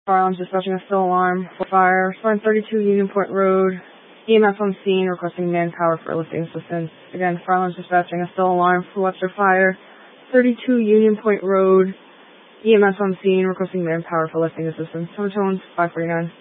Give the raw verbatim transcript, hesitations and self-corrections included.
Fire alarms dispatching a still alarm for fire. Respond thirty-two Union Point Road. E M S on scene requesting manpower for lifting assistance. Again, fire alarms dispatching a still alarm for Webster Fire. thirty-two Union Point Road. E M S on scene requesting manpower for lifting assistance. Tones five forty-nine.